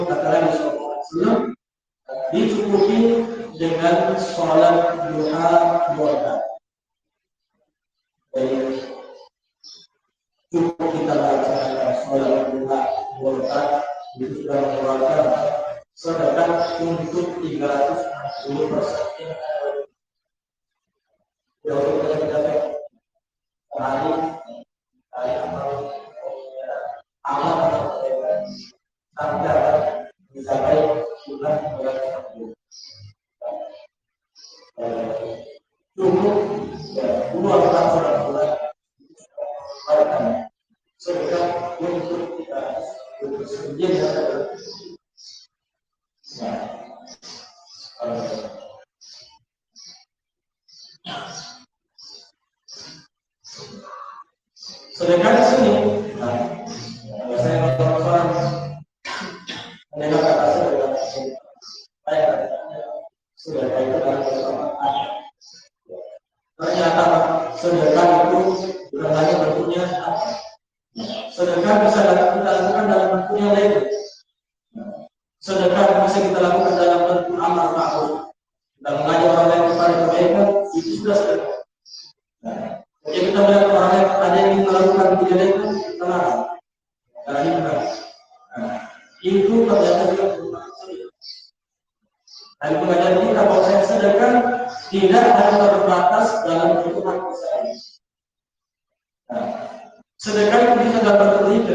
kata Nabi SAW, dicukupi dengan sholat duha 2 rakaat. Jadi cukup kita baca sholat duha 2 rakaat itu sudah merupakan sedekah untuk 360%. Ya untuk kita hari amal sampai mencapai bulan cukup ya 2 bulan sedekah untuk kita bersedia sedekah di sini. Saya orang mendengar kata sedekah, sedekah itu adalah kebersamaan. Ternyata sedekah itu bukan hanya bentuknya apa. Sedekah bisa kita lakukan dalam bentuk yang lain. Sedekah bisa kita lakukan dalam bentuk amal ma'ruf. Kita mengajak orang lain kepada kebaikan, itu sudah sedekah. Jika kita melihat orang lain ada yang melakukan kejelekan, kita larang. Karena ini benar. Itu ternyata juga merupakan sedekah. Dan pengajaran kita bahwa saya sedekah tidak hanya terbatas dalam bentuk hati saya. Sedekah itu bisa dapat terlibat